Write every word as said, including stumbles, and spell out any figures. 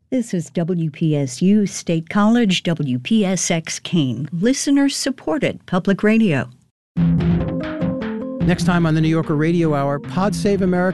This is W P S U State College, W P S X Keene, listener-supported public radio. Next time on the New Yorker Radio Hour, Pod Save America